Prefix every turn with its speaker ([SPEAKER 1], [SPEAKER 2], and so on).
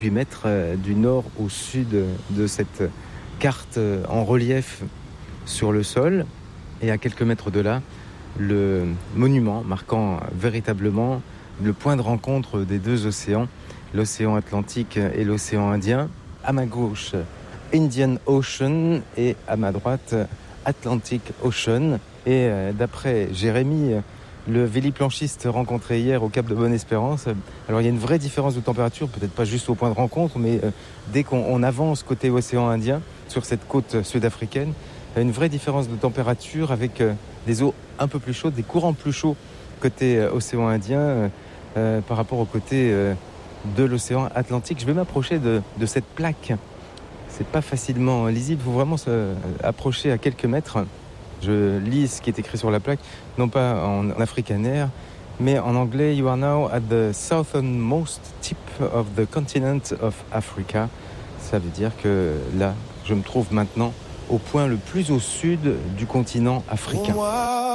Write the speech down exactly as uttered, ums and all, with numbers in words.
[SPEAKER 1] huit mètres euh, du nord au sud de cette carte euh, en relief sur le sol. Et à quelques mètres de là, le monument marquant véritablement le point de rencontre des deux océans, l'océan Atlantique et l'océan Indien. À ma gauche, Indian Ocean et à ma droite, Atlantic Ocean. Et euh, d'après Jérémy, le véliplanchiste rencontré hier au Cap de Bonne-Espérance, alors il y a une vraie différence de température, peut-être pas juste au point de rencontre, mais euh, dès qu'on on avance côté océan Indien, sur cette côte sud-africaine, il y a une vraie différence de température avec euh, des eaux un peu plus chaudes, des courants plus chauds côté euh, océan Indien euh, euh, par rapport au côté euh, de l'océan Atlantique. Je vais m'approcher de, de cette plaque. C'est pas facilement lisible, il faut vraiment s'approcher à quelques mètres. Je lis ce qui est écrit sur la plaque, non pas en afrikaner, mais en anglais. You are now at the southernmost tip of the continent of Africa. Ça veut dire que là, je me trouve maintenant au point le plus au sud du continent africain.